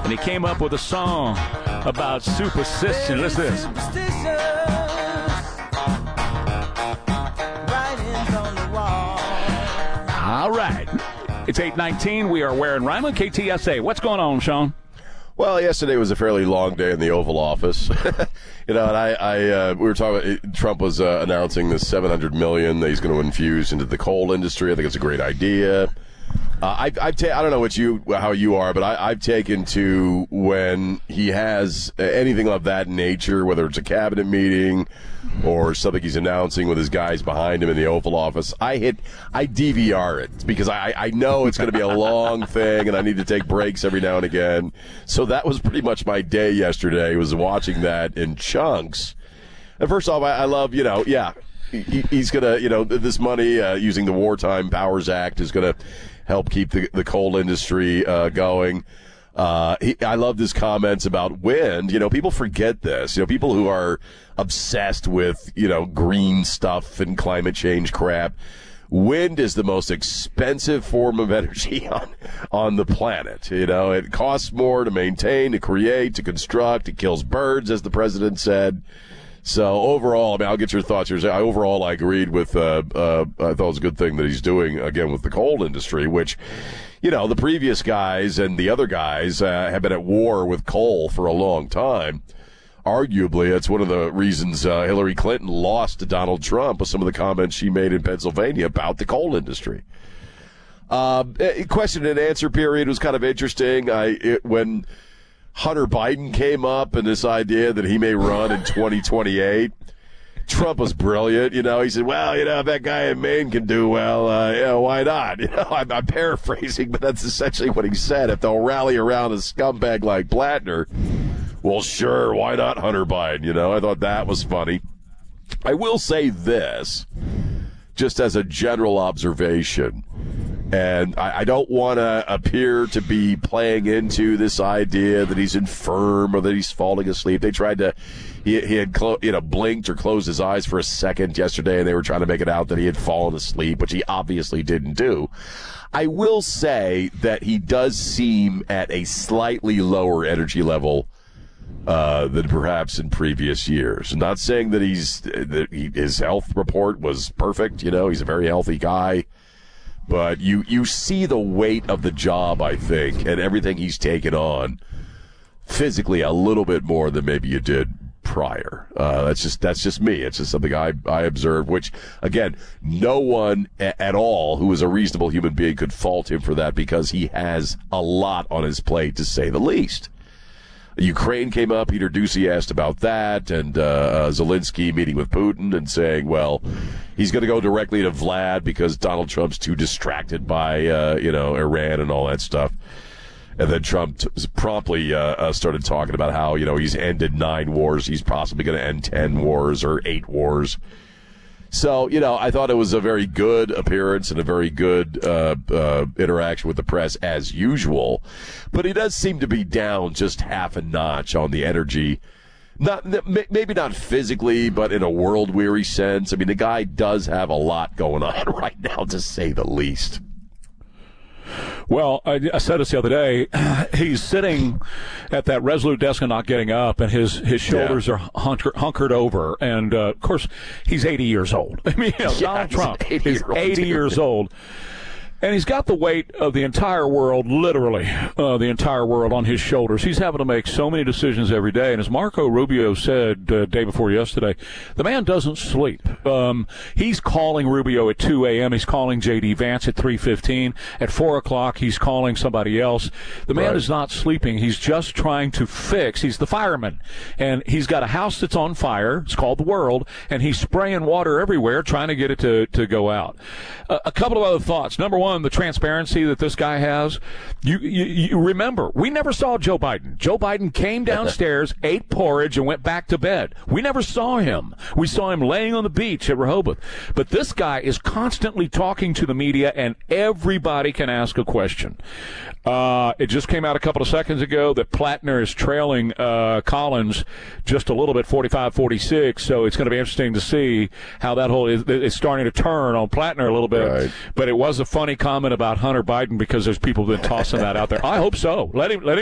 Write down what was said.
and he came up with a song about superstition. Listen to this. All right. It's 8:19. We are wearing Rima, KTSA. What's going on, Sean? Well, yesterday was a fairly long day in the Oval Office. And we were talking about Trump was announcing this $700 million that he's going to infuse into the coal industry. I think it's a great idea. I don't know how you are, but I've taken to when he has anything of that nature, whether it's a cabinet meeting or something he's announcing with his guys behind him in the Oval Office, I DVR it because I know it's going to be a long thing and I need to take breaks every now and again. So that was pretty much my day yesterday, was watching that in chunks. And first off, I love, he's going to, this money using the Wartime Powers Act is going to help keep the coal industry going. I loved his comments about wind. People forget this. People who are obsessed with, green stuff and climate change crap. Wind is the most expensive form of energy on the planet. It costs more to maintain, to create, to construct. It kills birds, as the president said. So overall, I'll get your thoughts here. Overall, I agreed with, I thought it was a good thing that he's doing, again, with the coal industry, which, the previous guys and the other guys have been at war with coal for a long time. Arguably, that's one of the reasons Hillary Clinton lost to Donald Trump with some of the comments she made in Pennsylvania about the coal industry. Question and answer period was kind of interesting. When Hunter Biden came up and this idea that he may run in 2028. Trump was brilliant. He said, well, if that guy in Maine can do well, why not? I'm paraphrasing, but that's essentially what he said. If they'll rally around a scumbag like Blattner, well, sure, why not Hunter Biden? I thought that was funny. I will say this, just as a general observation, and I don't want to appear to be playing into this idea that he's infirm or that he's falling asleep. They tried to, he had blinked or closed his eyes for a second yesterday, and they were trying to make it out that he had fallen asleep, which he obviously didn't do. I will say that he does seem at a slightly lower energy level than perhaps in previous years. I'm not saying that his health report was perfect. He's a very healthy guy. But you see the weight of the job, I think, and everything he's taken on physically a little bit more than maybe you did prior. That's just me. It's just something I observed, which, again, no one at all who is a reasonable human being could fault him for that because he has a lot on his plate, to say the least. Ukraine came up. Peter Doocy asked about that, and Zelensky meeting with Putin and saying, well, he's going to go directly to Vlad because Donald Trump's too distracted by, Iran and all that stuff. And then Trump promptly started talking about how, he's ended 9 wars. He's possibly going to end 10 wars or 8 wars. So, I thought it was a very good appearance and a very good interaction with the press as usual. But he does seem to be down just half a notch on the energy. Maybe not physically, but in a world-weary sense. I mean, the guy does have a lot going on right now, to say the least. Well, I said this the other day. He's sitting at that Resolute desk and not getting up, and his shoulders are hunkered over. And, of course, he's 80 years old. I mean, Donald Trump is 80 years old. And he's got the weight of the entire world, literally, the entire world on his shoulders. He's having to make so many decisions every day. And as Marco Rubio said day before yesterday, the man doesn't sleep. He's calling Rubio at 2 a.m. He's calling J.D. Vance at 3:15. At 4 o'clock, he's calling somebody else. The man is not sleeping. He's just trying to fix. He's the fireman. And he's got a house that's on fire. It's called the world. And he's spraying water everywhere, trying to get it to go out. A couple of other thoughts. Number one, the transparency that this guy has. You remember, we never saw Joe Biden. Joe Biden came downstairs, ate porridge, and went back to bed. We never saw him. We saw him laying on the beach at Rehoboth. But this guy is constantly talking to the media, and everybody can ask a question. It just came out a couple of seconds ago that Plattner is trailing Collins just a little bit, 45-46, so it's going to be interesting to see how that whole is starting to turn on Plattner a little bit. Right. But it was a funny comment about Hunter Biden because there's people who've been tossing that out there. I hope so. Let him